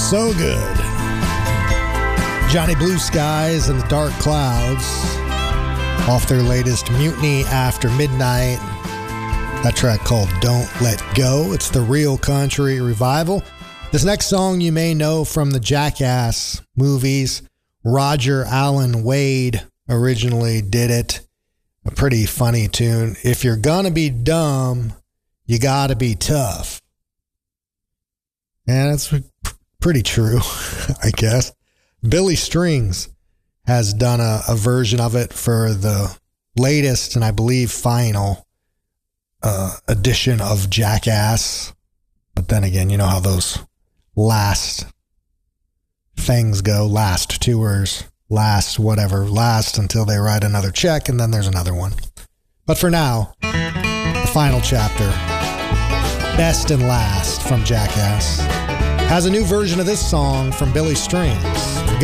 So good. Johnny Blue Skies and the Dark Clouds off their latest Mutiny After Midnight. That track called Don't Let Go. It's the Real Country Revival. This next song you may know from the Jackass movies. Roger Allen Wade originally did it. A pretty funny tune. If you're gonna be dumb, you gotta be tough. And that's pretty true, I guess. Billy Strings has done a version of it for the latest and I believe final edition of Jackass. But then again, you know how those last things go, last tours, last whatever, last until they write another check and then there's another one. But for now, the final chapter, Best and Last from Jackass, has a new version of this song from Billy Strings.